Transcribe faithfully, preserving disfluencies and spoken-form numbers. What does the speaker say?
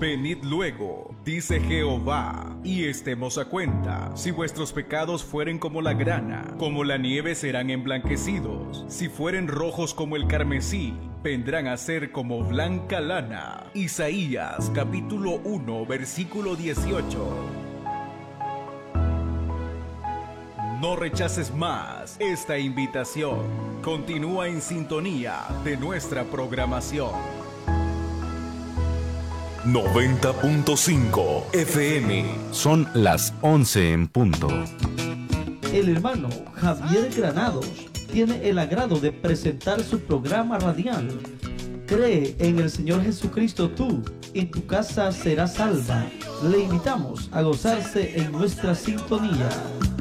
Venid luego, dice Jehová, y estemos a cuenta. Si vuestros pecados fueren como la grana, como la nieve serán emblanquecidos. Si fueren rojos como el carmesí, vendrán a ser como blanca lana. Isaías capítulo uno, versículo dieciocho. No rechaces más esta invitación. Continúa en sintonía de nuestra programación. noventa punto cinco F M. Son las once en punto. El hermano Javier Granados tiene el agrado de presentar su programa radial. Cree en el Señor Jesucristo tú, y tu casa será salva. Le invitamos a gozarse en nuestra sintonía.